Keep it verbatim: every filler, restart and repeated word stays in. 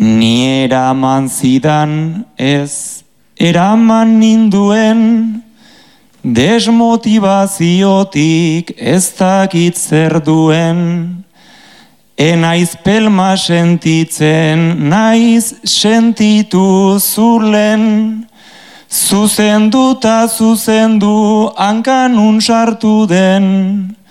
Ni eraman zidan ez, eraman ninduen, desmotivaziotik ez dakit zer duen. Enaiz pelma sentitzen, naiz sentitu zurlen, zuzendu ta zuzendu hankan nun sartu den.